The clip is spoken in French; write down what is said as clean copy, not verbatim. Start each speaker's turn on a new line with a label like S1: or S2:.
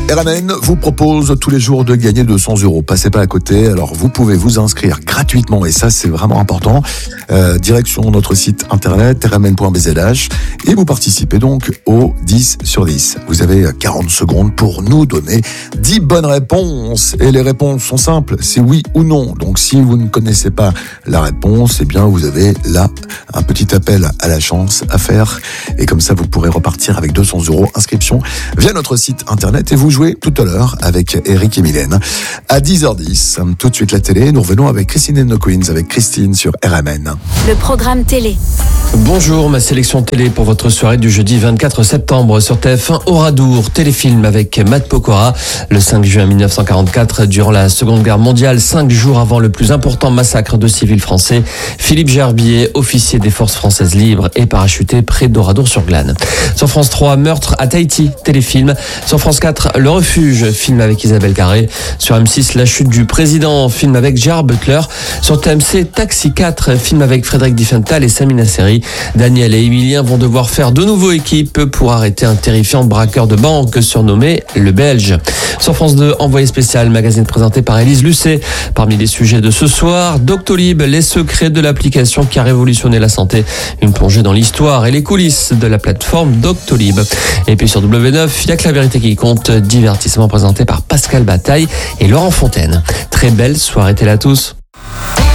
S1: RMN vous propose tous les jours de gagner 200 €. Passez pas à côté. Alors, vous pouvez vous inscrire gratuitement et ça, c'est vraiment important. Direction notre site internet rmn.bzh et vous participez donc au 10 sur 10. Vous avez 40 secondes pour nous donner 10 bonnes réponses. Et les réponses sont simples, c'est oui ou non. Donc, si vous ne connaissez pas la réponse, eh bien, vous avez là un petit appel à la chance à faire. Et comme ça, vous pourrez repartir avec 200 €. Inscription via notre site internet et vous jouez tout à l'heure avec Eric et Mylène à 10h10. Tout de suite la télé, nous revenons avec Christine and the Queens avec Christine sur RMN.
S2: Le programme télé.
S3: Bonjour, ma sélection télé pour votre soirée du jeudi 24 septembre sur TF1 Oradour, téléfilm avec Matt Pokora. Le 5 juin 1944, durant la Seconde Guerre mondiale, 5 jours avant le plus important massacre de civils français, Philippe Gerbier, officier des forces françaises libres, est parachuté près d'Oradour-sur-Glane. Sur France 3, Meurtre à Tahiti, téléfilm. Sur France 4, Le Refuge, film avec Isabelle Carré. Sur M6, La chute du président, film avec Gérard Butler. Sur TMC, Taxi 4, film avec Frédéric Diffenthal et Samina Seri. Daniel et Emilien vont devoir faire de nouveau équipe pour arrêter un terrifiant braqueur de banque surnommé le Belge. Sur France 2, Envoyé spécial, magazine présenté par Élise Lucet. Parmi les sujets de ce soir, Doctolib, les secrets de l'application qui a révolutionné la santé. Une plongée dans l'histoire et les coulisses de la plateforme Doctolib. Et puis sur W9, il n'y a que la vérité qui compte, divertissement présenté par Pascal Bataille et Laurent Fontaine. Très belle soirée télé à tous.